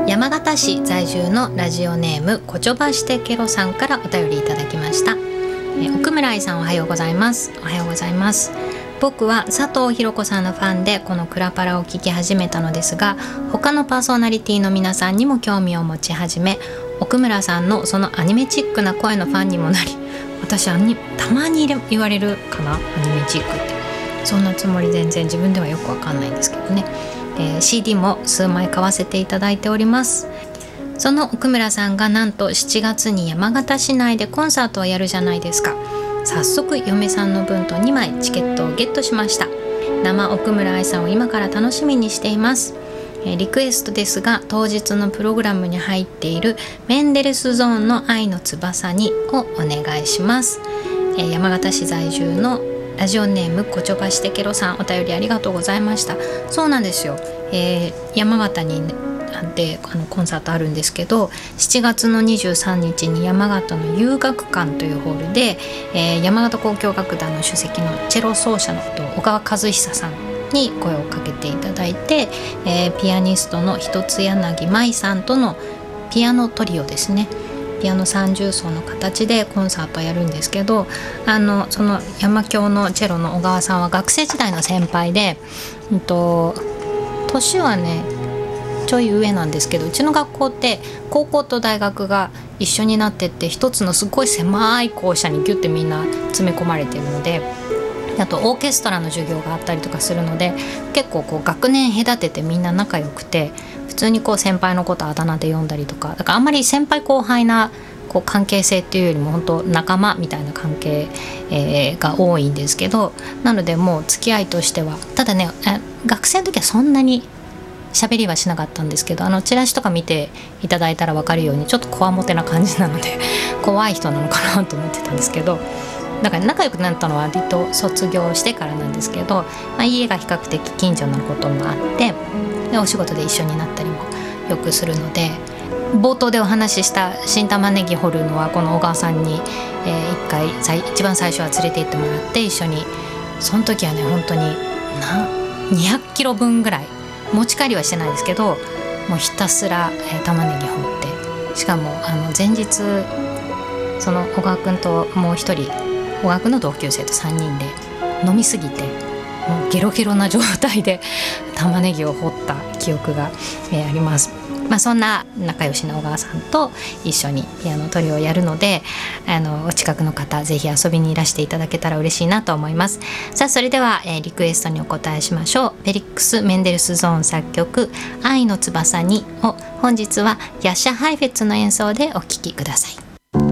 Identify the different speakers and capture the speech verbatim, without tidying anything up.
Speaker 1: 山形市在住のラジオネームこちょばしてケロさんからお便りいただきました。え奥村愛さん、おはようございます。おはようございます。僕は佐藤ひろ子さんのファンでこのクラパラを聞き始めたのですが、他のパーソナリティの皆さんにも興味を持ち始め、奥村さんのそのアニメチックな声のファンにもなり、私はたまに言われるかな、アニメチックって。そんなつもり全然自分ではよくわかんないんですけどね、えー、シーディー も数枚買わせていただいております。その奥村さんがなんとしちがつに山形市内でコンサートをやるじゃないですか。早速嫁さんの分とにまいチケットをゲットしました。生奥村愛さんを今から楽しみにしています。えー、リクエストですが、当日のプログラムに入っているメンデルスゾーンの愛の翼にをお願いします。えー、山形市在住のラジオネームこちょばしてケロさん、お便りありがとうございました。そうなんですよ、えー、山形にであのコンサートあるんですけど、しちがつのにじゅうさんにちに山形の遊学館というホールで、えー、山形交響楽団の首席のチェロ奏者の小川和久さんに声をかけていただいて、えー、ピアニストの一つ柳舞さんとのピアノトリオですね、ピアノ三重奏の形でコンサートをやるんですけど、あのその山響のチェロの小川さんは学生時代の先輩で、うんと、年はねちょい上なんですけど、うちの学校って高校と大学が一緒になってって一つのすごい狭い校舎にギュッてみんな詰め込まれてるので、あとオーケストラの授業があったりとかするので、結構こう学年隔ててみんな仲良くて、普通にこう先輩のことあだ名で呼んだりとか、だからあんまり先輩後輩なこう関係性っていうよりも本当仲間みたいな関係、えー、が多いんですけど、なのでもう付き合いとしては、ただね学生の時はそんなに喋りはしなかったんですけど、あのチラシとか見ていただいたら分かるようにちょっとこわもてな感じなので怖い人なのかなと思ってたんですけど、だから仲良くなったのは割と卒業してからなんですけど、まあ、家が比較的近所のこともあって、でお仕事で一緒になったりもよくするので、冒頭でお話しした新玉ねぎ掘るのはこの小川さんに、えー、一回一番最初は連れて行ってもらって一緒に、その時はね本当になにひゃくキロぶんぐらい持ち帰りはしてないですけど、もうひたすら、えー、玉ねぎ掘って、しかもあの前日その小川くんともう一人小川くんの同級生とさんにんで飲みすぎてもうゲロゲロな状態で玉ねぎを掘った記憶が、えー、あります。まあ、そんな仲良しの小川さんと一緒にピアノトリオをやるので、あのお近くの方ぜひ遊びにいらしていただけたら嬉しいなと思います。さあそれでは、えー、リクエストにお答えしましょう。フェリックス・メンデルスゾーン作曲愛の翼にを本日はヤッシャ・ハイフェッツの演奏でお聴きください。